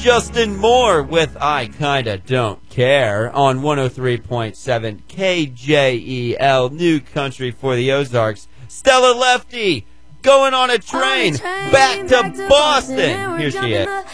Justin Moore with I Kinda Don't Care on 103.7 KJEL, New Country for the Ozarks. Stella Lefty, going on a train back to Boston. Here she is.